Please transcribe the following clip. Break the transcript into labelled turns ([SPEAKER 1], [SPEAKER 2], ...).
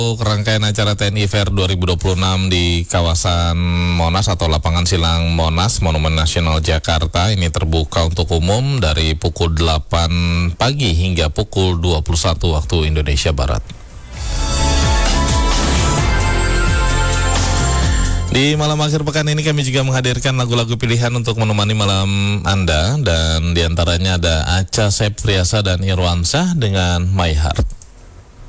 [SPEAKER 1] Rangkaian acara TNI Fair 2026 di kawasan Monas atau Lapangan Silang Monas, Monumen Nasional Jakarta ini terbuka untuk umum dari pukul 8 pagi hingga pukul 21 waktu Indonesia Barat. Di malam akhir pekan ini kami juga menghadirkan lagu-lagu pilihan untuk menemani malam Anda, dan diantaranya ada Acha Septriasa dan Irwansyah dengan My Heart.